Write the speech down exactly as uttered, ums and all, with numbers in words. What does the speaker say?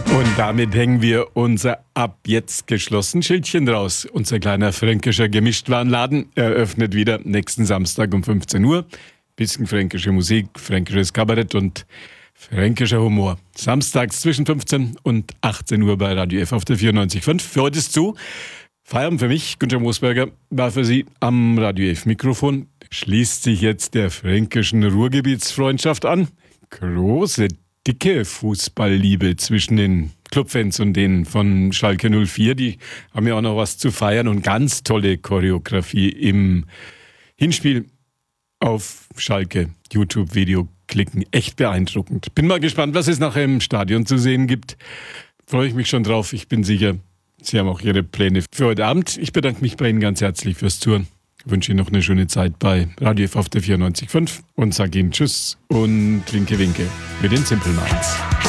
Und damit hängen wir unser ab jetzt geschlossen Schildchen draus. Unser kleiner fränkischer Gemischtwarenladen eröffnet wieder nächsten Samstag um fünfzehn Uhr. Bisschen fränkische Musik, fränkisches Kabarett und fränkischer Humor. Samstags zwischen fünfzehn und achtzehn Uhr bei Radio F auf der vierundneunzig Komma fünf. Für heute ist zu. Feierabend für mich, Günther Moosberger, war für Sie am Radio F Mikrofon. Schließt sich jetzt der fränkischen Ruhrgebietsfreundschaft an. Große, dicke Fußballliebe zwischen den Clubfans und denen von Schalke null vier. Die haben ja auch noch was zu feiern und ganz tolle Choreografie im Hinspiel auf Schalke. YouTube-Video klicken. Echt beeindruckend. Bin mal gespannt, was es nachher im Stadion zu sehen gibt. Freue ich mich schon drauf. Ich bin sicher, Sie haben auch Ihre Pläne für heute Abend. Ich bedanke mich bei Ihnen ganz herzlich fürs Zuhören. Ich wünsche Ihnen noch eine schöne Zeit bei Radio F auf der vierundneunzig Komma fünf und sage Ihnen Tschüss und Winke Winke mit den Simple Minds.